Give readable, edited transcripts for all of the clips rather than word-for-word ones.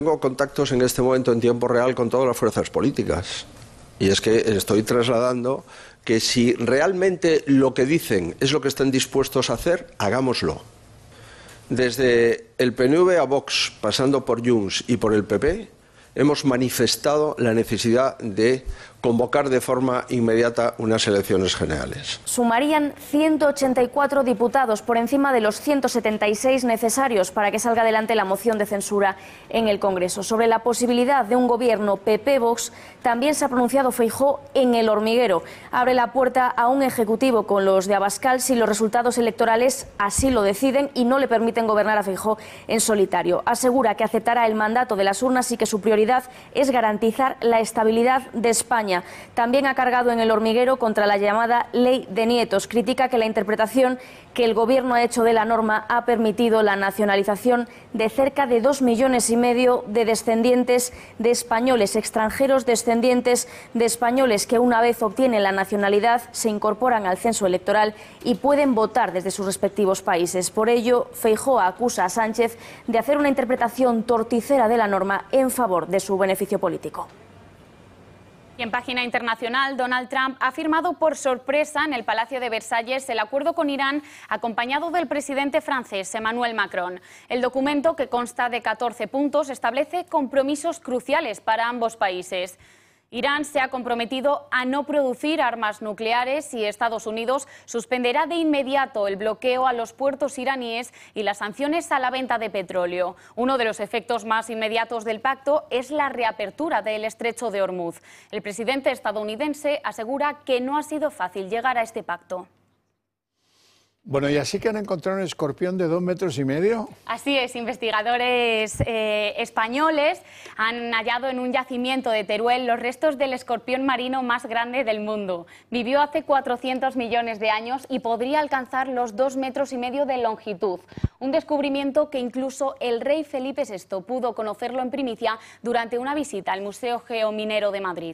Tengo contactos en este momento en tiempo real con todas las fuerzas políticas y es que estoy trasladando que si realmente lo que dicen es lo que están dispuestos a hacer, hagámoslo. Desde el PNV a Vox, pasando por Junts y por el PP, hemos manifestado la necesidad de convocar de forma inmediata unas elecciones generales. Sumarían 184 diputados por encima de los 176 necesarios para que salga adelante la moción de censura en el Congreso. Sobre la posibilidad de un gobierno PP-Vox, también se ha pronunciado Feijóo en El Hormiguero. Abre la puerta a un ejecutivo con los de Abascal si los resultados electorales así lo deciden y no le permiten gobernar a Feijóo en solitario. Asegura que aceptará el mandato de las urnas y que su prioridad es garantizar la estabilidad de España. También ha cargado en El Hormiguero contra la llamada Ley de Nietos. Critica que la interpretación que el Gobierno ha hecho de la norma ha permitido la nacionalización de cerca de 2,5 millones de descendientes de españoles, extranjeros descendientes de españoles que una vez obtienen la nacionalidad se incorporan al censo electoral y pueden votar desde sus respectivos países. Por ello, Feijóo acusa a Sánchez de hacer una interpretación torticera de la norma en favor de su beneficio político. Y en página internacional, Donald Trump ha firmado por sorpresa en el Palacio de Versalles el acuerdo con Irán, acompañado del presidente francés Emmanuel Macron. El documento, que consta de 14 puntos, establece compromisos cruciales para ambos países. Irán se ha comprometido a no producir armas nucleares y Estados Unidos suspenderá de inmediato el bloqueo a los puertos iraníes y las sanciones a la venta de petróleo. Uno de los efectos más inmediatos del pacto es la reapertura del estrecho de Hormuz. El presidente estadounidense asegura que no ha sido fácil llegar a este pacto. Bueno, ¿y así que han encontrado un escorpión de 2,5 metros? Así es, investigadores españoles han hallado en un yacimiento de Teruel los restos del escorpión marino más grande del mundo. Vivió hace 400 millones de años y podría alcanzar los 2,5 metros de longitud. Un descubrimiento que incluso el rey Felipe VI pudo conocerlo en primicia durante una visita al Museo Geominero de Madrid.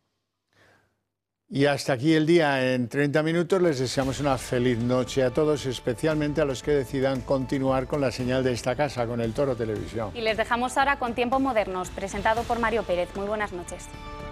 Y hasta aquí el día en 30 minutos. Les deseamos una feliz noche a todos, especialmente a los que decidan continuar con la señal de esta casa, con El Toro Televisión. Y les dejamos ahora con Tiempos Modernos, presentado por Mario Pérez. Muy buenas noches.